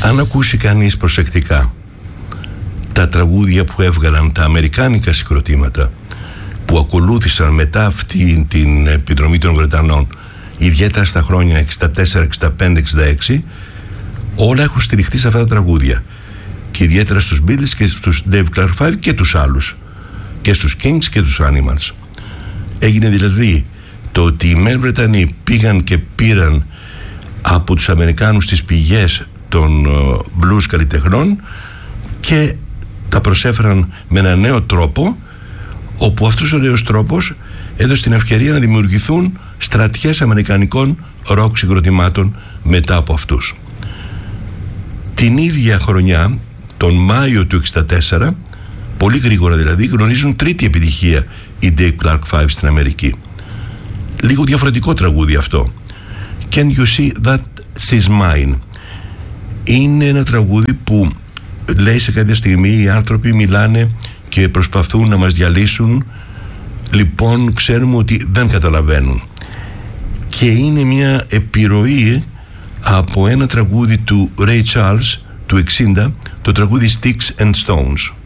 Αν ακούσει κανείς προσεκτικά τα τραγούδια που έβγαλαν τα αμερικάνικα συγκροτήματα που ακολούθησαν μετά αυτή την επιδρομή των Βρετανών, ιδιαίτερα στα χρόνια 64, 65, 66, όλα έχουν στηριχτεί σε αυτά τα τραγούδια, και ιδιαίτερα στους Beatles και στους Dave Clark Five και τους άλλους, και στους Kings και τους Animals. Έγινε δηλαδή το ότι οι μεν Βρετανοί πήγαν και πήραν από τους Αμερικάνους τις πηγές των blues καλλιτεχνών και τα προσέφεραν με ένα νέο τρόπο, όπου αυτός ο νέος τρόπος έδωσε την ευκαιρία να δημιουργηθούν στρατιές αμερικανικών ροκ συγκροτημάτων μετά από αυτούς. Την ίδια χρονιά, τον Μάιο του 64, πολύ γρήγορα δηλαδή, γνωρίζουν τρίτη επιτυχία οι Dave Clark Five στην Αμερική. Λίγο διαφορετικό τραγούδι αυτό. Can you see that she's mine? Είναι ένα τραγούδι που λέει σε κάποια στιγμή οι άνθρωποι μιλάνε και προσπαθούν να μας διαλύσουν, λοιπόν ξέρουμε ότι δεν καταλαβαίνουν, και είναι μια επιρροή από ένα τραγούδι του Ray Charles του 60, το τραγούδι Sticks and Stones.